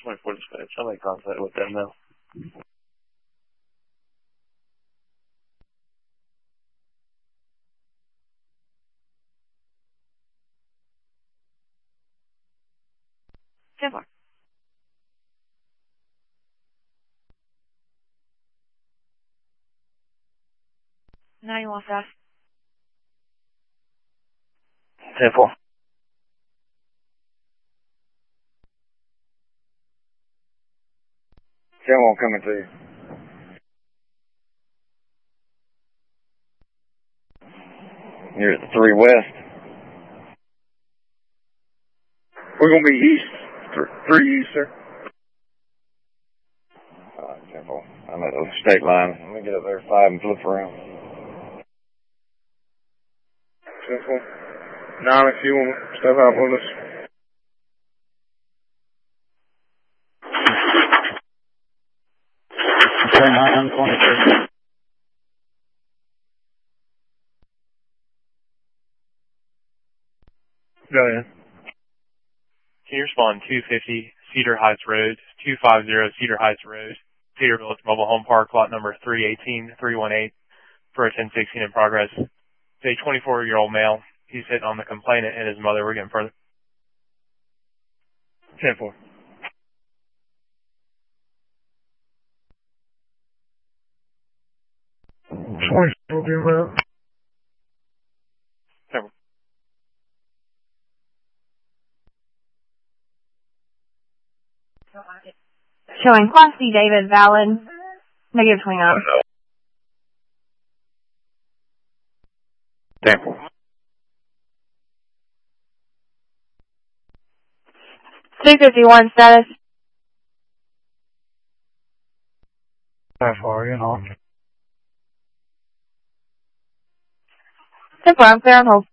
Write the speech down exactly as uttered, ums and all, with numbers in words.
twenty-four dispatch. I'll make contact with them now. ten four. Now you want fast. ten four. ten one coming to you. You're at the three west. We're going to be east. Th three east, sir. Alright, ten four. I'm at the state line. Let me get up there at five and flip around. ten four. nine if you want to step out with us. Okay, nine twenty-three. Go ahead. Can you respond two fifty Cedar Heights Road, two fifty Cedar Heights Road, Cedar Village Mobile Home Park, lot number three eighteen three one eight for a ten sixteen in progress. It's a twenty-four-year-old male. He's hitting on the complainant and his mother. We're getting further. ten four. twenty-four, give me up. ten four. Showing Class C David valid. Negative twenty-nine. ten four. two fifty-one status. How far, you know? ten four, I'm clear on hold.